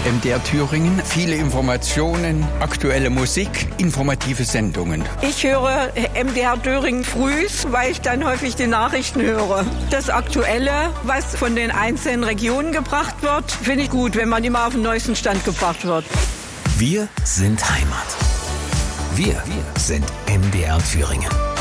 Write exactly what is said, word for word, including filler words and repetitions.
M D R Thüringen. Viele Informationen, aktuelle Musik, informative Sendungen. Ich höre M D R Thüringen frühs, weil ich dann häufig die Nachrichten höre. Das Aktuelle, was von den einzelnen Regionen gebracht wird, finde ich gut, wenn man immer auf den neuesten Stand gebracht wird. Wir sind Heimat. Wir sind M D R Thüringen.